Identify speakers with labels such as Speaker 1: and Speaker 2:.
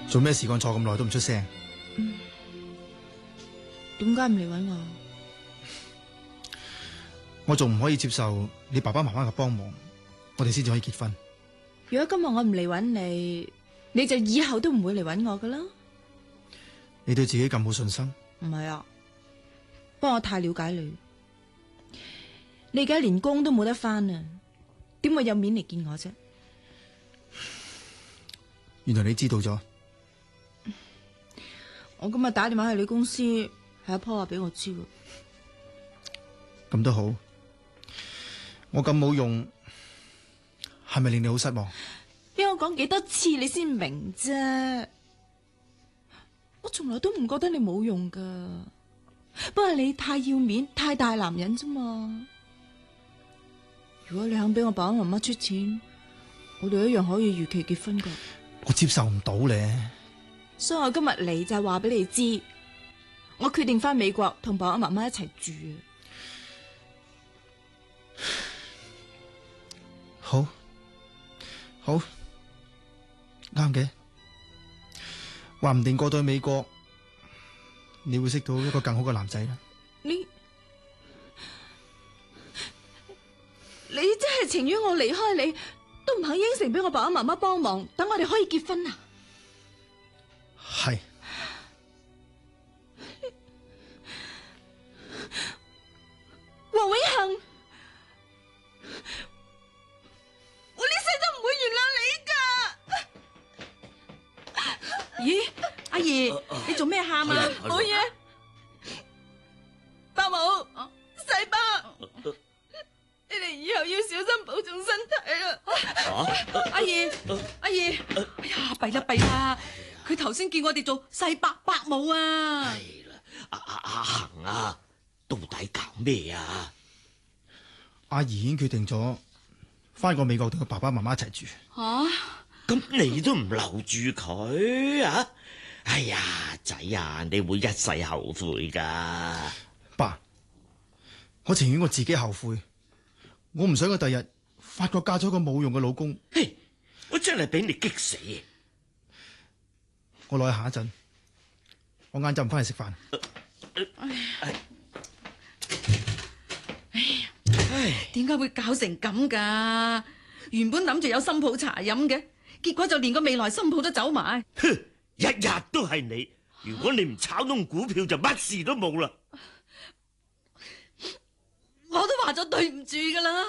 Speaker 1: 做咩時間坐咁耐都唔出聲？
Speaker 2: 點解唔嚟搵我？
Speaker 1: 我仲唔可以接受你爸爸媽媽嘅幫忙，我哋先至可以結婚。
Speaker 2: 如果今日我唔嚟搵你，你就以後都唔會嚟搵我噶啦。
Speaker 1: 你對自己咁冇信心？
Speaker 2: 唔係啊，不過我太了解你。你而家連工都冇得返啊，點會有面嚟見我啫？
Speaker 1: 原來你知道咗。
Speaker 2: 我今日打電話去你公司，係阿婆話俾我知。
Speaker 1: 咁都好。我咁冇用，係咪令你好失望？
Speaker 2: 俾我講幾多次你先明啫？我從來都唔覺得你冇用噶，不過你太要面，太大男人啫嘛。如果你肯俾我爸爸媽媽出錢，我哋一樣可以如期結婚噶。
Speaker 1: 我接受唔到咧。
Speaker 2: 所以我今日嚟就係話俾你知，我決定翻美國同爸爸媽媽一齊住啊。
Speaker 1: 好，好，啱嘅。話唔定過到去美國，你會識到一個更好嘅男仔啦。
Speaker 2: 你真係情願我離開你，都唔肯應承俾我爸爸媽媽幫忙，等我哋可以結婚啊？
Speaker 1: 係。
Speaker 2: 黃永恒，我呢世都唔會原諒你噶。咦，阿姨，你做咩喊啊？冇嘢。伯母，細伯，你哋以後要小心保重身體啊！阿姨，阿姨，哎呀，弊啦弊啦，佢頭先叫我哋做細伯伯母啊！
Speaker 3: 係啦，阿恒啊，到底搞咩啊？
Speaker 1: 阿姨已經決定咗翻過美國同佢爸爸媽媽一齊住。
Speaker 3: 咁你都唔留住佢啊？哎呀，仔啊，你會一世後悔噶。
Speaker 1: 爸，我情願我自己後悔，我唔想佢第日發覺嫁咗個冇用嘅老公。
Speaker 3: 嘿，我真係俾你激死。
Speaker 1: 我落去行一陣，我晏晝唔翻嚟食飯。
Speaker 2: 點解會搞成咁噶？原本諗住有新抱茶飲嘅，結果就連個未來新抱都走埋。
Speaker 3: 哼，日日都係你。如果你唔炒弄股票，就乜事都冇啦。
Speaker 2: 我都話咗對唔住噶啦。